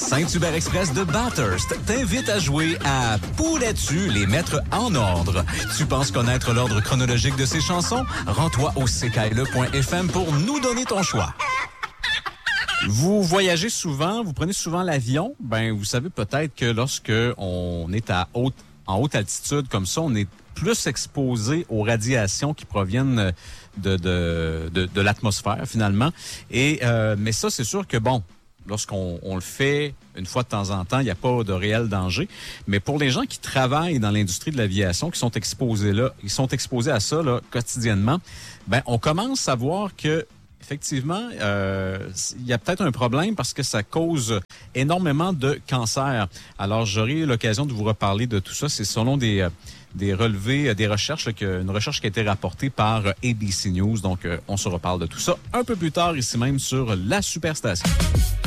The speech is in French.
Saint-Hubert Express de Bathurst t'invite à jouer à Pourrais-tu les mettre en ordre? Tu penses connaître l'ordre chronologique de ces chansons? Rends-toi au ckaile.fm pour nous donner ton choix. Vous voyagez souvent, vous prenez souvent l'avion, vous savez peut-être que lorsque on est en haute altitude comme ça, on est plus exposé aux radiations qui proviennent de l'atmosphère finalement. Mais ça, c'est sûr que lorsqu'on le fait une fois de temps en temps, il n'y a pas de réel danger. Mais pour les gens qui travaillent dans l'industrie de l'aviation, qui sont exposés à ça là, quotidiennement, on commence à voir que effectivement, il y a peut-être un problème parce que ça cause énormément de cancer. Alors, j'aurai l'occasion de vous reparler de tout ça. C'est selon des relevés, des recherches, une recherche qui a été rapportée par ABC News. Donc, on se reparle de tout ça un peu plus tard ici même sur la Superstation.